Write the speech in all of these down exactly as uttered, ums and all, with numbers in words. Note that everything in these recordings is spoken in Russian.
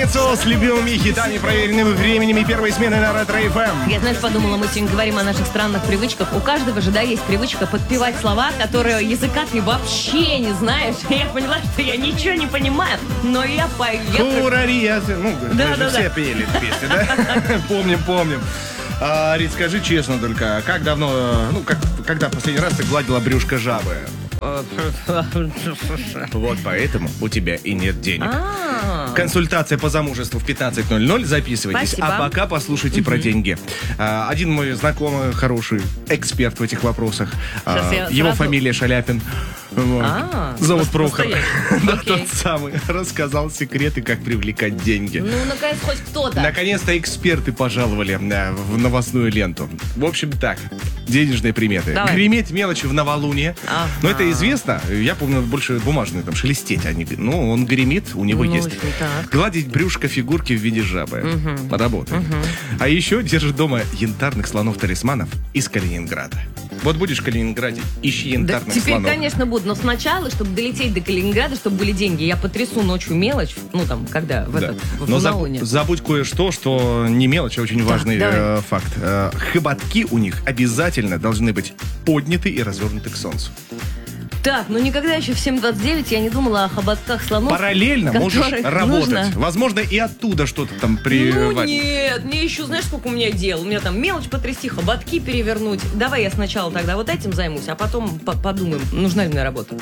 пятницу с любимыми хитами, проверенными временем и первой смены на Ретро эф эм. Я, знаешь, подумала, мы сегодня говорим о наших странных привычках. У каждого же, да, есть привычка подпевать слова, которые языка ты вообще не знаешь. И я поняла, что я ничего не понимаю, но я пою. Курария. Ну, да, мы да, же да. все пели эту песню, да? Помним, помним. А, Рит, скажи честно только, как давно, ну, как, когда последний раз ты гладила брюшко жабы? Вот поэтому у тебя и нет денег. А-а-а. Консультация по замужеству в пятнадцать ноль ноль. Записывайтесь. Спасибо. А пока послушайте про деньги. А, один мой знакомый, хороший эксперт в этих вопросах. А, его сразу... фамилия Шаляпин. Вот. А, зовут Прохор. Да, тот самый. Рассказал секреты, как привлекать деньги. Ну, наконец, хоть кто-то. Наконец-то эксперты пожаловали э, в новостную ленту. В общем, так. Денежные приметы. Давай. Греметь мелочи в новолуние. Ага. Но это известно. Я помню, больше бумажные, там, шелестеть они. Ну, он гремит, у него Ну, есть. так. Гладить брюшко фигурки в виде жабы. Угу. Работает. Угу. А еще держит дома янтарных слонов-талисманов из Калининграда. Вот будешь в Калининграде, ищи янтарных да, теперь, слонов. конечно, буду. Но сначала, чтобы долететь до Калининграда, чтобы были деньги, я потрясу ночью мелочь. Ну, там, когда? В Да. этот, в Но новолуние. заб- забудь кое-что, что не мелочь, а очень важный давай. э, факт. Э, хоботки у них обязательно должны быть подняты и развернуты к солнцу. Так, ну никогда еще в семь двадцать девять я не думала о хоботках слонов. Параллельно можешь которых работать. нужно- Возможно, и оттуда что-то там Ну привать. нет, мне еще, знаешь, сколько у меня дел? У меня там мелочь потрясти, хоботки перевернуть. Давай я сначала тогда вот этим займусь, а потом по- подумаем, нужна ли мне работа.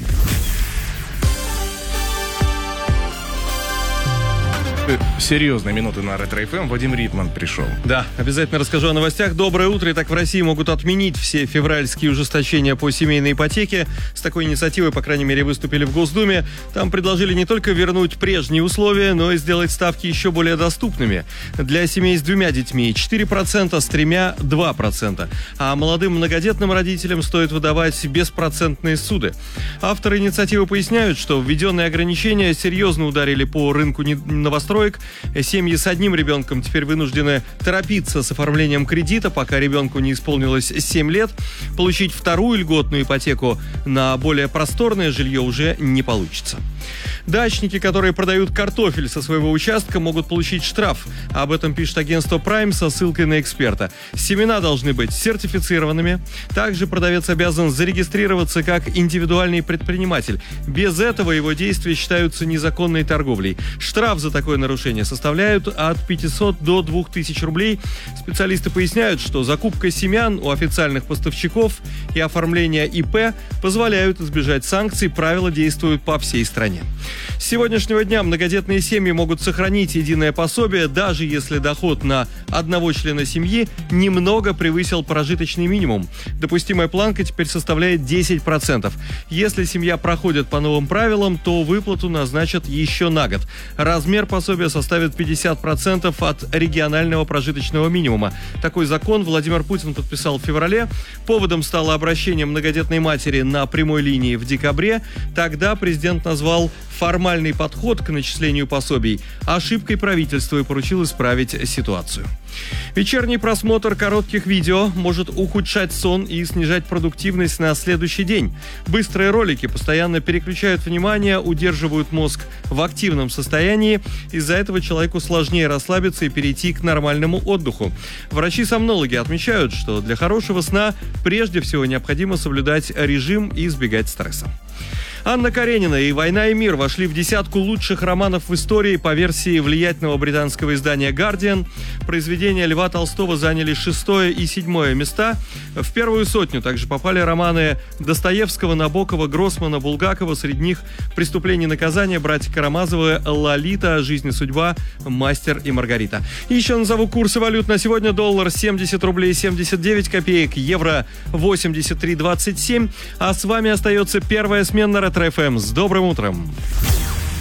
Серьезные минуты на Ретро эф эм. Вадим Ритман пришел. Да, обязательно расскажу о новостях. Доброе утро. Итак, в России могут отменить все февральские ужесточения по семейной ипотеке. С такой инициативой, по крайней мере, выступили в Госдуме. Там предложили не только вернуть прежние условия, но и сделать ставки еще более доступными. Для семей с двумя детьми четыре процента, с тремя два процента. А молодым многодетным родителям стоит выдавать беспроцентные суды. Авторы инициативы поясняют, что введенные ограничения серьезно ударили по рынку новостроек. Семьи с одним ребенком теперь вынуждены торопиться с оформлением кредита, пока ребенку не исполнилось семь лет. Получить вторую льготную ипотеку на более просторное жилье уже не получится. Дачники, которые продают картофель со своего участка, могут получить штраф. Об этом пишет агентство Prime со ссылкой на эксперта. Семена должны быть сертифицированными. Также продавец обязан зарегистрироваться как индивидуальный предприниматель. Без этого его действия считаются незаконной торговлей. Штраф за такое нарушение составляют от пятисот до двух тысяч рублей. Специалисты поясняют, что закупка семян у официальных поставщиков и оформление и пэ позволяют избежать санкций. Правила действуют по всей стране. С сегодняшнего дня многодетные семьи могут сохранить единое пособие, даже если доход на одного члена семьи немного превысил прожиточный минимум. Допустимая планка теперь составляет десять процентов. Если семья проходит по новым правилам, то выплату назначат еще на год. Размер пособия составит пятьдесят процентов от регионального прожиточного минимума. Такой закон Владимир Путин подписал в феврале. Поводом стало обращение многодетной матери на прямой линии в декабре. Тогда президент назвал формальный подход к начислению пособий ошибкой правительства и поручил исправить ситуацию. Вечерний просмотр коротких видео может ухудшать сон и снижать продуктивность на следующий день. Быстрые ролики постоянно переключают внимание, удерживают мозг в активном состоянии. Из-за этого человеку сложнее расслабиться и перейти к нормальному отдыху. Врачи-сомнологи отмечают, что для хорошего сна прежде всего необходимо соблюдать режим и избегать стресса. Анна Каренина и «Война и мир» вошли в десятку лучших романов в истории по версии влиятельного британского издания «Гардиан». Произведения Льва Толстого заняли шестое и седьмое места. В первую сотню также попали романы Достоевского, Набокова, Гроссмана, Булгакова. Среди них «Преступление и наказание», братья Карамазовы, «Лолита», «Жизнь и судьба», «Мастер и Маргарита». И еще назову курсы валют на сегодня. Доллар семьдесят рублей семьдесят девять копеек, евро восемьдесят три двадцать семь. А с вами остается первая смена Ретро эф эм. С добрым утром!